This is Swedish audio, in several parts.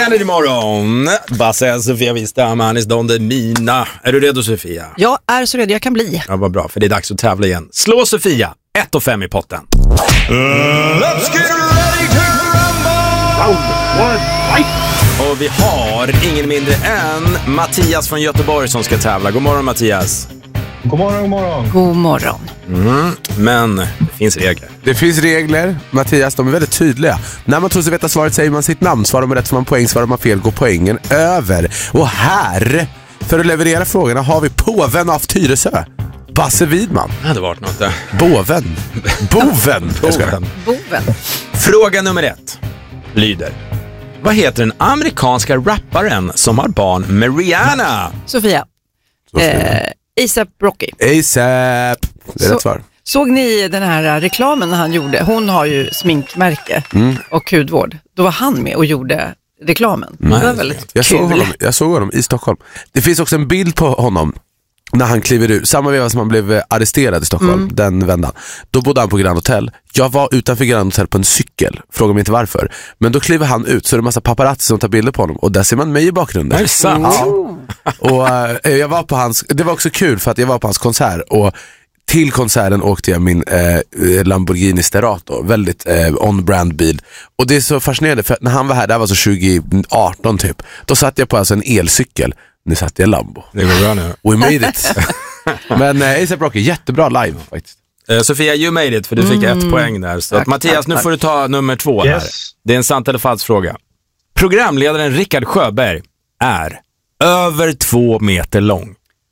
Energy Morgon. Basse, Sofia Wistam, Anis Don Demina. Är du redo, Sofia? Jag är så redo jag kan bli. Ja, vad bra, för det är dags att tävla igen. Slå Sofia, 1 och 5 i potten. Let's get ready to rumble! Och vi har ingen mindre än Mattias från Göteborg som ska tävla. God morgon, Mattias. God morgon, god morgon. God morgon. Men det finns regler. Det finns regler, Mattias, de är väldigt tydliga. När man tror sig veta svaret säger man sitt namn. Svarar man rätt får man poäng, svarar man fel går poängen över. Och här, för att leverera frågorna, har vi påven av Tyresö, Basse Widman. Det hade varit något där. Boven. Boven. Fråga nummer 1 lyder: vad heter den amerikanska rapparen som har barn med Rihanna? Sofia. A$AP Rocky. A$AP. Det är rätt svar. Såg ni den här reklamen han gjorde? Hon har ju sminkmärke och hudvård. Då var han med och gjorde reklamen. Det var väldigt kul. Jag såg honom i Stockholm. Det finns också en bild på honom när han kliver ut, samma veva som han blev arresterad i Stockholm, den vändan. Då bodde han på Grand Hotel. Jag var utanför Grand Hotel på en cykel, fråga mig inte varför. Men då kliver han ut, så är det en massa paparazzi som tar bilder på honom. Och där ser man mig i bakgrunden. Är det sant? Ja. Och jag var på hans, det var också kul för att jag var på hans konsert. Och till konserten åkte jag min Lamborghini Sterato, väldigt on-brand bil. Och det är så fascinerande, för när han var här, det var så 2018 typ. Då satt jag på alltså en elcykel. Nu satt jag Lambo. Det går bra nu. We made it. Men A$AP Rocky, jättebra live faktiskt. Sofia, you made it, för du fick 1 poäng där. Så Tack, Mattias, nu får du ta nummer 2 här. Det är en sant eller falsk fråga. Programledaren Rickard Sjöberg är över 2 meter lång.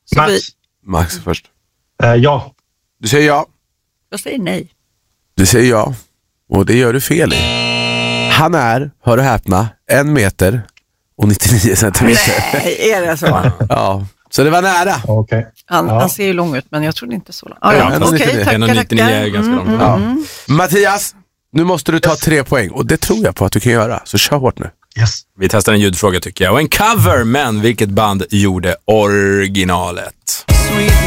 Max först. Ja. Du säger ja. Jag säger nej. Du säger ja. Och det gör du fel i. Han är, hör du häpna, 1 meter och 99 centimeter. Nej, är det så? Ja, så det var nära. Okej. Han ser ju lång ut, men jag trodde inte så lång. Okej, tackar. 1,99 är ganska långt. Ja. Mattias, nu måste du ta 3 poäng. Och det tror jag på att du kan göra. Så kör hårt nu. Yes. Vi testar en ljudfråga tycker jag. Och en cover, men vilket band gjorde originalet?